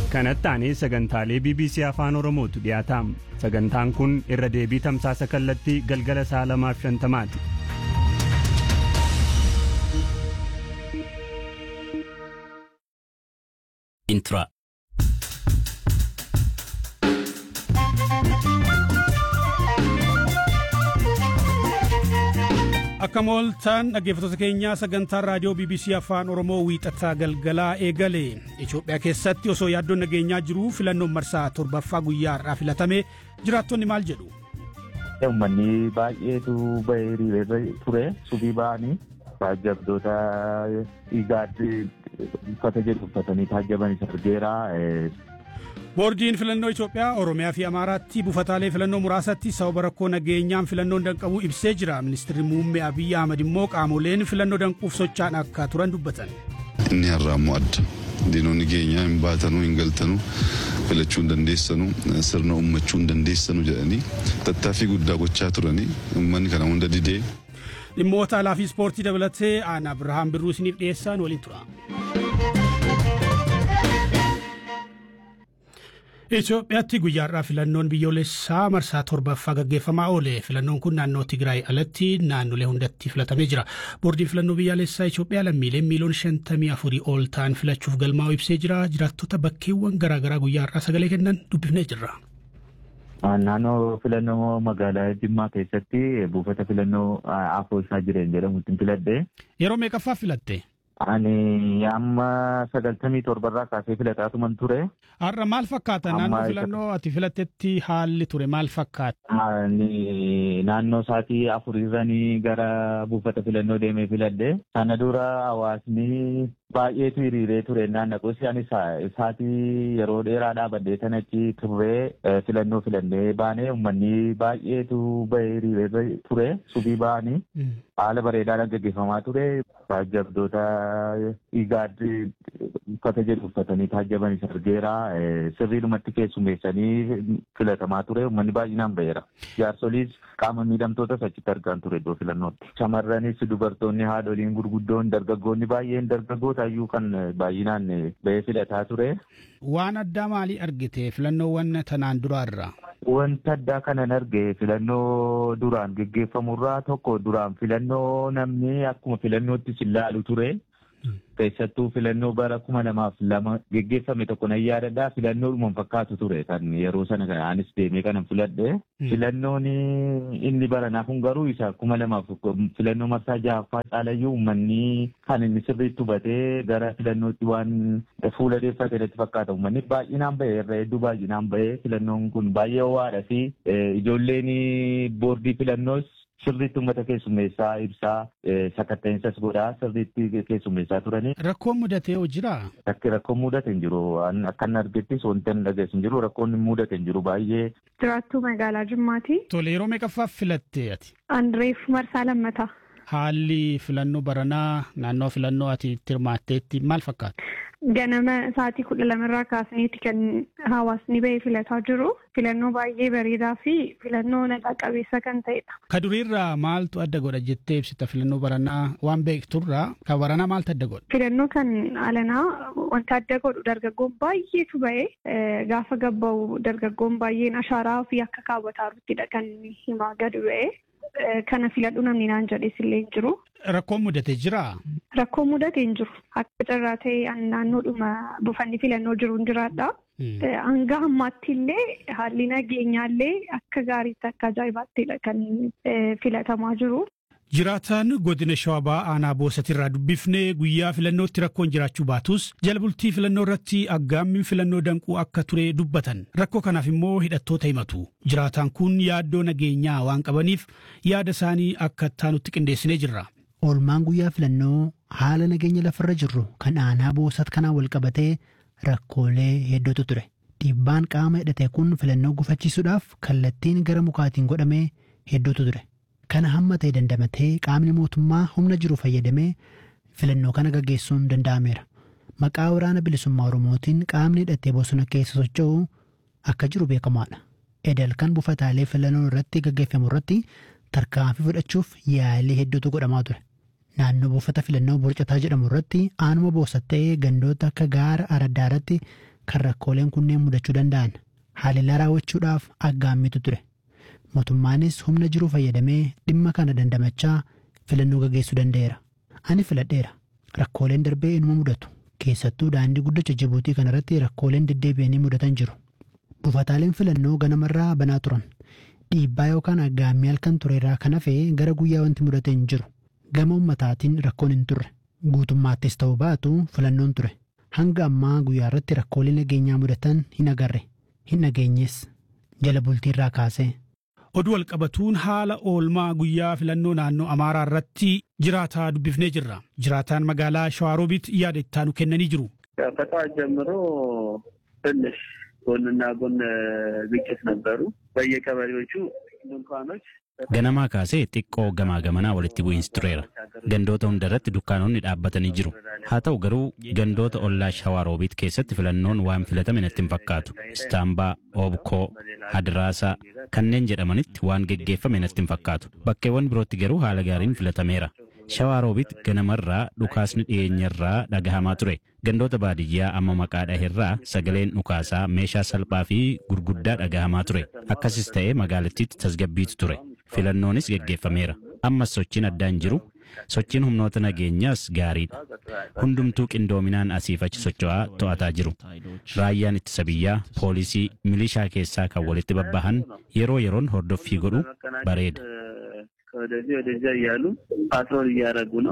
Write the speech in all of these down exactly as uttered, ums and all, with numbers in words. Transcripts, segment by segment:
Kanatti sagantaalee B B C Afaan Oromootu dhiyaata. Sagantaan kun irra deebii tamsaasa kallattii galgala sa'a lamaaf shantamaati. Intra Akkamoltaan dhaggeeffattoota keenya sagantaa raadiyoo B B C Afaan Oromoo wiixataa galgalaa eegale. Itoophiyaa keessatti osoo yaaddoon nageenyaa jiru filannoon marsaa torbaffaa guyyaa har'aa filatame jiraattonni maal jedhu? Uummanni baay'eetu bahee ture subii ba'anii taajjabdoota igaaddi uffata jedhu uffatanii taajjabanis argeera. Boordiin filannoo Itoophiyaa Oromiyaa fi Amaaraatti buufataalee filannoo muraasatti sababa rakkoo nageenyaan filannoon danqamuu ibsee jira. Ministeerri muummee Abiyyi Ahmad immoo qaamoleen filannoo danquuf socho'an akka turan dubbatan. Inni har'aa immoo adda. Diinonni keenya hin baatanuu hin galtanuu filachuu hin dandeessanuu sirna uummachuu hin dandeessanuu jedhanii tattaaffii guddaa gochaa turanii uummanni kana hunda didee. Dhimmoota alaa fi ispoortii dabalatee aan Abirahaam Birruu isiniif dhiyeessaan waliin tura. Itoophiyaatti guyyaa har'aa filannoon biyyoolessaa marsaa torbaffaa gaggeeffamaa oole. Filannoon kun naannoo Tigraay alatti naannolee hundatti filatamee jira. Boordiin filannoo biyyaalessaa Itoophiyaa lammiileen miiliyoona shantamii afurii ol ta'an filachuuf galmaa'uu ibsee jira. Jiraattota bakkeewwan garaagaraa guyyaa har'aa sagalee kennan dubbifnee jirra. Naannoo filannoo magaalaa Jimmaa keessatti buufata filannoo Afoosaa Jireen jedhamutti filadhe. Yeroo meeqaffaaf filatte? Ani amma sagaltamii torbarraa kaasee filataa tuman ture. Har'a maal fakkaata naannoo filannoo ati filattetti haalli ture maal fakkaata? Naannoo sa'aatii afurirranii gara buufata filannoo deemee filadhe. Sana dura hawaasni baay'eetu hiriiree ture naannoo ani sa'aatii yeroo dheeraa dhaabadhee sanatti turree filannoo filannee baanee uummanni baay'eetu bahee hiriiree ture subii ba'anii haala bareedaadhaan gaggeeffamaa ture. Taajjabdoota igaaddi uffata jedhu uffatanii taajjabanis argeera. Sirriidhumatti keessummeessanii filatamaa ture. Uummanni baay'inaan baheera. Jaarsoliis qaama miidhamtootas achitti argaan ture iddoo filannootti. Shamarranis dubartoonni haadholiin gurguddoon dargaggoonni baay'een dargaggoota iyyuu kan baay'inaan bahee filataa ture. Waan addaa maalii argite filannoowwan tanaan duraarraa? Wanta addaa kanan arge filannoo duraan geggeeffamurraa tokko duraan filannoo namni akkuma filannootti ilaalu ture. Keessattuu filannoo bara kuma lamaaf lama geggeeffame tokko nan yaadadha. Filannoo dhumaan fakkaatu ture kan yeroo sana anis deemee kanan filadhe. Filannoon inni baranaa kun garuu isa kuma lamaaf filannoo marsaa ja'affaa caalayyuu uummanni kan inni sirriitti hubatee gara filannootti waan fuula deeffate irratti fakkaata. Uummanni baay'inaan bahee irra hedduu baay'inaan bahee filannoon kun baay'ee ho'aadha fi ijoolleen boordii filannoos sirriitti uummata keessummeessaa ibsaa sakatta'insaas godhaa sirriitti keessummeessaa turanii. Rakkoon mudatee hoo jiraa? Rakkoon mudate hin jiru. Akkan argettis wanti hin dhageessu hin jiru. Rakkoon mudate hin jiru baay'ee. Jiraattuu magaalaa Jimmaati. Tole yeroo meeqaffaaf filatte ati? Anreef marsaa lammataa. Haalli filannoo baranaa naannoo filannoo ati hirmaatteetti maal fakkaata? Ganama sa'aatii kudha lamarraa kaasneetti kan hawaasni bahee filataa jiru. Filannoo baay'ee bareedaa fi filannoo nagaa qabeessa kan ta'edha. Ka duriirraa maaltu adda godha jettee ibsita filannoo baranaa waan beekturraa ka baranaa maaltu adda godha? Filannoo kan alanaa wanta adda godhu dargaggoon baay'eetu bahee gaafa gabba'u dargaggoon baay'een ashaaraa fi akka kaawwataaruttidha kan himaa gadi ba'ee. Kana filadhu namni naan jedhes illee hin jiru. Rakkoon mudate jiraa? Rakkoon mudate hin jiru. Akka carraa ta'e naannoodhuma buufanni filannoo jiru hin jiraadha. Hanga ammaatti illee haalli nageenyaallee akka gaariitti akka ajaa'ibaatti kan filatamaa jiru. Jiraataan godina Shawaa aanaa Boosatirraa dubbifnee guyyaa filannootti rakkoon jiraachuu baatus jala bultii filannoo irratti aggaammiin filannoo danquu akka ture dubbatan. Rakkoo kanaaf immoo hidhattoota himatu. Jiraataan kun yaaddoo nageenyaa waan qabaniif yaada isaanii akka taanutti qindeessinee jirra. Oolmaan guyyaa filannoo haala nageenya lafarra jirru kan aanaa Boosat kanaan wal qabatee rakkoolee hedduutu ture. Dhiibbaan qaama hidhate kun filannoo gufachiisuudhaaf kallattiin gara mukaatiin godhamee hedduutu ture. Kana hamma ta'e dandamatee qaamni mootummaa humna jiru fayyadamee filannoo kana gaggeessuun danda'ameera. Maqaa waraana bilisummaa Oromootiin qaamni hidhatee bosona keessa socho'u akka jiru beekamaadha. Edel kan buufataalee filannoo irratti gaggeeffamu irratti tarkaanfii fudhachuuf yaalii hedduutu godhamaa ture. Naannoo buufata filannoo Borcataa jedhamu irratti aanuma Boosat ta'ee gandoota akka gaara Araddaa irratti kan rakkooleen kunneen mudachuu danda'an haalellaa raawwachuudhaaf aggaammitu ture. Mootummaanis humna jiru fayyadamee dhimma kana dandamachaa filannoo gaggeessuu danda'eera. Ani filadheera. Rakkooleen darbee inuma mudatu. Keessattuu daandii guddicha Jibuutii kanarratti rakkooleen deddeebi'anii mudatan jiru. Buufataaleen filannoo ganamarraa banaa turan. Dhiibbaa yookaan aggaammii halkan tureerraa kan hafe gara guyyaa wanti mudate hin jiru. Gama ummataatiin rakkoon hin turre. Guutummaattis ta'uu baatu filannoon ture. Hanga ammaa guyyaa irratti rakkoolee nageenyaa mudatan hin agarre. Hin dhageenyes jala bultiirraa kaasee. Oduu walqabatuun haala oolmaa guyyaa filannoo naannoo Amaaraa irratti jiraataa dubbifnee jirra. Jiraataan magaalaa Shawaaroobiit yaada itti aanu kennanii jiru. ከጠዋት ጀምሮ ትንሽ ጎንና ጎን ግጭት ነበሩ በየቀበሌዎቹ ድንኳኖች Ganamaa kaasee xiqqoo gamaa gamanaa walitti bu'iinsi tureera. Gandoota hundarratti dukkaanonni dhaabbatanii jiru. Haa ta'u garuu gandoota ollaa Shawaaroobiit keessatti filannoon waan filatame natti hin fakkaatu. Istaambaa, Oobkoo, Hadiraasaa kanneen jedhamanitti waan geggeeffame natti hin fakkaatu. Bakkeewwan birootti garuu haala gaariin filatameera. Shawaaroobiit ganamarraa dhukaasni dhiyeenyarraa dhagahamaa ture. Gandoota baadiyyaa amma maqaa dhaherraa sagaleen dhukaasaa meeshaa salphaa fi gurguddaa dhagahamaa ture. Akkasis ta'ee magaalattiitti tasgabbiitu ture. Filannoonis geggeeffameera. Ammas sochiin addaan jiru. Sochiin humnoota nageenyaas gaariidha. Hundumtuu qindoominaan asiif achi socho'aa to'ataa jiru. Raayyaan ittisa biyyaa, poolisii, milishaa keessaa kan walitti babbahan yeroo yeroon hordoffii godhu bareeda. ወደዚህ ወደዚያ እያሉ ፓትሮል እያደረጉ ነው።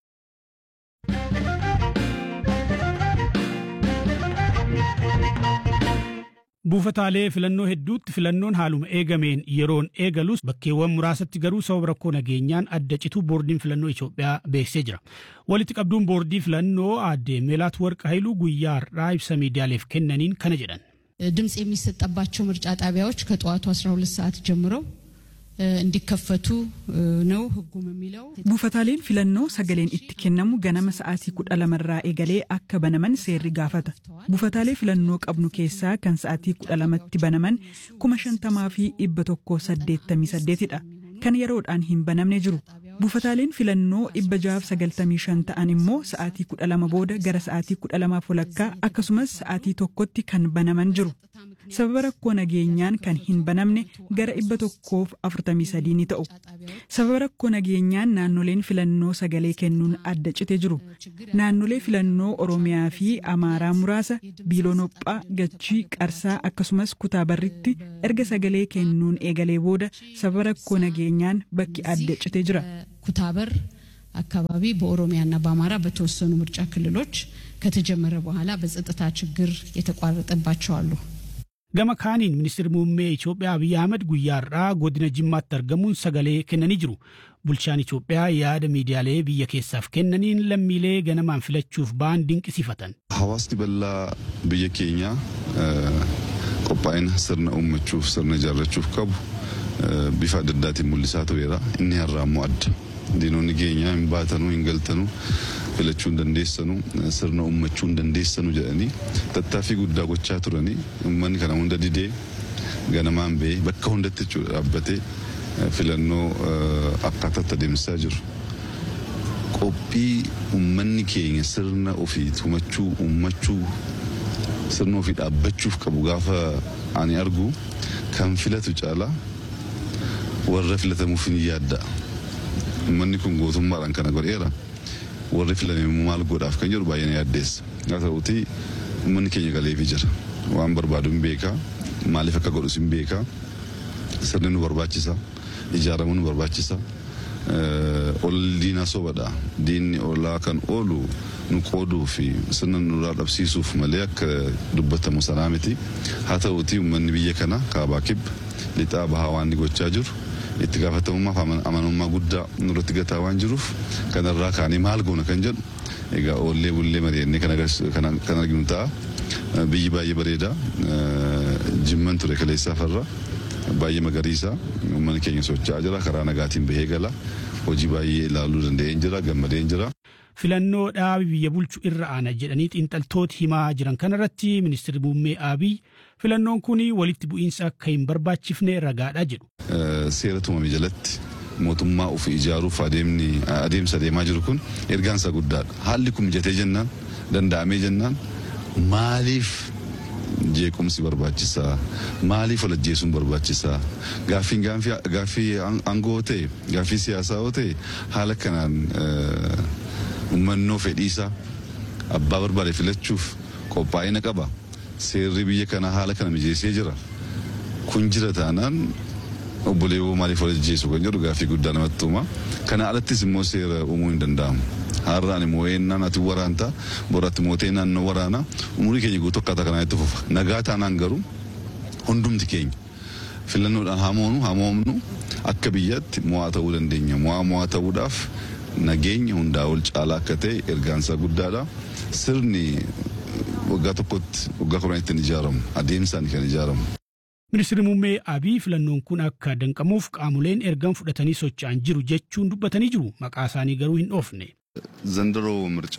Buufataalee filannoo hedduutti filannoon haaluma eegameen yeroon eegalus bakkeewwan muraasatti garuu sababa rakkoo nageenyaan adda citu boordiin filannoo Itoophiyaa beeksisee jira. Walitti qabduun boordii filannoo aadde Meelaat Warqa Haayiluu guyyaa har'aa ibsa miidiyaaleef kennaniin kana jedhan. ድምጽ የሚሰጥባቸው ምርጫ ጣቢያዎች ከጠዋቱ አስራ ሁለት ሰዓት ጀምሮ እንዲከፈቱ ነው ህጉም የሚለው buufataaleen filannoo sagaleen itti kennamu ganama sa'aatii kudha lamarraa eegalee akka banaman seerri gaafata. Buufataalee filannoo qabnu keessaa kan sa'aatii kudha lamatti banaman kuma shantamaa fi dhibba tokko saddeettamii saddeetidha. Kan yeroodhaan hin banamne jiru. Buufataaleen filannoo dhibba jaaf sagaltamii shan ta'an immoo sa'aatii kudha lama booda gara sa'aatii kudha lamaaf walakkaa akkasumas sa'aatii tokkotti kan banaman jiru. Sababa rakkoo nageenyaan kan hin banamne gara dhibba tokkoof afurtamii sadii ni ta'u. Sababa rakkoo nageenyaan naannoleen filannoo sagalee kennuun adda cite jiru. Naannolee filannoo Oromiyaa fi Amaaraa muraasa Biilonophaa, Gachii, Qarsaa akkasumas Kutaa Barritti erga sagalee kennuun eegalee booda sababa rakkoo nageenyaan bakki adda cite jira. ኩታበር አካባቢ በኦሮሚያና በአማራ በተወሰኑ ምርጫ ክልሎች ከተጀመረ በኋላ በጸጥታ ችግር የተቋረጠባቸው አሉ። Gama kaaniin ministeerri muummee Itoophiyaa Abiyyi Ahmed guyyaa har'aa godina Jimmaatti argamuun sagalee kennanii jiru. Bulchaan Itoophiyaa yaada miidiyaalee biyya keessaaf kennaniin lammiilee ganamaan filachuuf ba'an dinqisiifatan. Hawaasni bal'aa biyya keenyaa qophaa'ina sirna uummachuuf sirna ijaarrachuuf qabu bifa adda addaatiin mul'isaa tureera. Inni har'aa immoo adda. Diinonni keenyaa hin baatanuu hin galtanuu filachuu hin dandeessanu sirna ummachuu hin dandeessanu jedhanii tattaaffii guddaa gochaa turanii uummanni kana hunda didee ganamaan ba'ee bakka hundatti jechuudha dhaabbatee filannoo akkaataatti adeemsisaa jiru. Qophii uummanni keenya sirna ofii tumachuu ummachuu sirna ofii dhaabbachuuf qabu gaafa ani argu kan filatu caalaa warra filatamuuf ni yaadda. Uummanni kun gootummaadhaan kana godheera. Warri filame maal godhaaf kan jedhu baay'ee yaaddeessa. Haa ta'uutii uummanni keenya galeefii jira. Waan barbaadu hin beeka. Maaliif akka godhus hin beeka. Sirni nu barbaachisa. Ijaaramuu nu barbaachisa. Ol diina sobadha. Diinni olaa kan oolu nu qooduu fi sirna nurraa dhabsiisuuf malee akka dubbatamu sanaa miti. Haa ta'uutii uummanni biyya kana kaabaa kibba lixaa bahaa waan ni gochaa jiru. Itti gaafatamummaaf amanamummaa guddaa nurratti gataa waan jiruuf kanarraa kaanii maal goona kan jedhu egaa oollee bullee mari'annee kan arginu ta'a. Biyyi baay'ee bareeda. Jimman ture kaleessaa farra baay'ee magariisa. Uummanni keenya socho'aa jira karaa nagaatiin bahee gala. Hojii baay'ee ilaaluu danda'een jira gammadeen jira. Filannoo dhaabi biyya bulchu irra aana jedhanii xiinxaltooti himaa jiran kanarratti ministeerri muummee Abiyyi filannoon kun walitti bu'iinsa akka hin barbaachifne ragaadha jedhu. Seera tumame jalatti mootummaa ofii ijaaruuf adeemsa deemaa jiru kun ergaansa guddaadha. Haalli kun mijatee jennaan danda'amee jennaan maaliif jeequmsi barbaachisaa maaliif wal ajjeesuun barbaachisaa gaaffiin gaaffii aangoo ta'e gaaffii siyaasaa ta'e haala kanaan ummannoo fedhiisaa abbaa barbaade filachuuf qophaa'ina qaba seerri biyya kana haala kana mijeessee jira kun jira taanaan obboleewwan maaliif wal ajjeesu kan jedhu gaaffii guddaa namatti uuma kana alattis immoo seera uumuu hin danda'amu. Har'aan immoo eenyaan ati waraanta boratti mootii naannoo waraana umurii keenya guutuu akkaataa kanaa itti fufa nagaa taanaan garuu hundumti keenya filannoodhaan hamoonu hamoomnu akka biyyaatti mo'aa ta'uu dandeenya mo'aa mo'aa ta'uudhaaf nageenya hundaa ol caalaa akka ta'e ergaansa guddaadha sirni waggaa tokkotti waggaa kudhan ittiin ijaaramu adeemsaan kan ijaaramu. Ministeerri muummee Abiy filannoon kun akka danqamuuf qaamoleen ergan fudhatanii socho'an jiru jechuun dubbatanii jiru maqaa isaanii garuu hin dhoofne. ዘንድሮ ምርጫ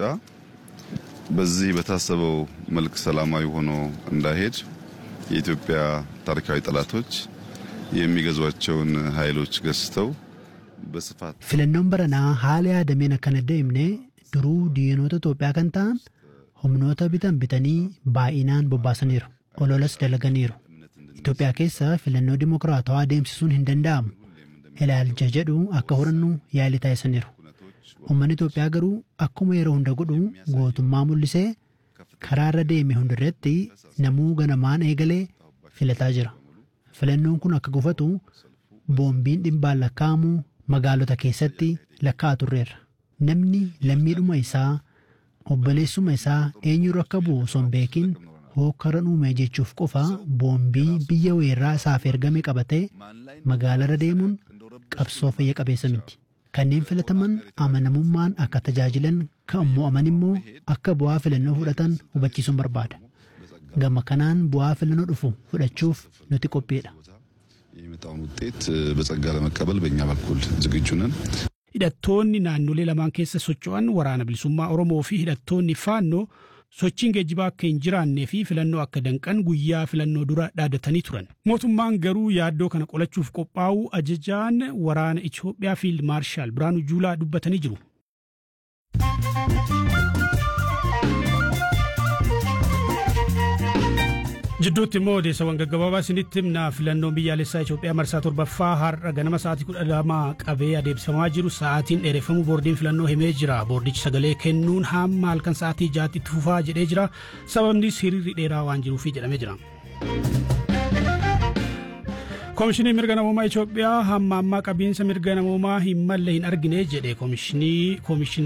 በዚህ በታሰበው መልክ ሰላማዊ ሆኖ እንዳይሄድ የኢትዮጵያ ታሪካዊ ጠላቶች የሚገዟቸውን ኃይሎች ገዝተው በስፋት filannoon baranaa haala yaadameen akka hin deemne duruu diinoota Itoophiyaa kan ta'an humnoota bitan bitanii baay'inaan bobbaasaniiru ololas dalaganiiru Itoophiyaa keessa filannoo dimokiraatawaa adeemsisuun hin danda'amu ilaalcha jedhu akka horannu yaalii taasisaniiru. Uummanni Itoophiyaa garuu akkuma yeroo hunda godhu gootummaa mul'isee karaa irra deeme hundarratti namuu ganamaan eegalee filataa jira. Filannoon kun akka gufatu boombiin dhibbaan lakkaa'amu magaalota keessatti lakkaa'aa turreerra. Namni lammiidhuma isaa obboleessuma isaa eenyurra akka bu'u osoo hin beekin hokkara uume jechuuf qofa boombii biyya weerraa isaaf ergame qabatee magaalarra deemuun qabsoo fayya qabeessa miti. Kanneen filataman amanamummaan akka tajaajilan kan mo'aman immoo akka bu'aa filannoo fudhatan hubachiisuun barbaada. Gama kanaan bu'aa filannoo dhufu fudhachuuf nuti qophiidha. የሚመጣውን ውጤት በጸጋ ለመቀበል በእኛ በኩል ዝግጁ ነን። hidhattoonni naannolee lamaan keessa socho'an waraana bilisummaa Oromoo fi hidhattoonni faannoo sochiin geejjibaa akka hin jiraannee fi filannoo akka danqan guyyaa filannoo dura dhaadatanii turan. Mootummaan garuu yaaddoo kana qolachuuf qophaa'uu ajajaan waraana Itoophiyaa Fiild Maarshaal Biraanuu Juulaa dubbatanii jiru. Jidduutti immoo odeessawwan gaggabaabaa isinitti himna filannoon biyyaalessaa Itoophiyaa marsaa torbaffaa har'a ganama sa'aatii kudha lamaa qabee adeemsifamaa jiru sa'aatiin dheereffamuu boordiin filannoo himee jira. Boordichi sagalee kennuun hamma halkan sa'aatii jaatti itti fufaa jedhee jira. Sababnis hiriirri dheeraa waan jiruufi jedhamee jira. Komishinii mirga namoomaa Itoophiyaa hamma ammaa qabiinsa mirga namoomaa hin malle hin argine jedhe komishinii